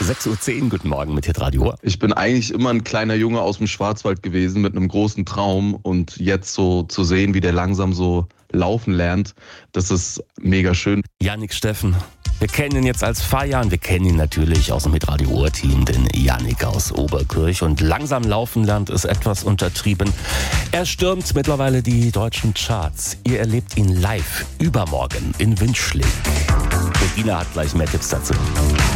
6:10 Uhr, guten Morgen mit Hitradio. Ich bin eigentlich immer ein kleiner Junge aus dem Schwarzwald gewesen mit einem großen Traum und jetzt so zu sehen, wie der langsam so laufen lernt, das ist mega schön. Yannick Steffen. Wir kennen ihn jetzt als Fajan, wir kennen ihn natürlich aus dem Hitradio Ohr-Team, den Yannick aus Oberkirch. Und langsam laufen lernt ist etwas untertrieben. Er stürmt mittlerweile die deutschen Charts. Ihr erlebt ihn live übermorgen in Windschlik. Regina hat gleich mehr Tipps dazu.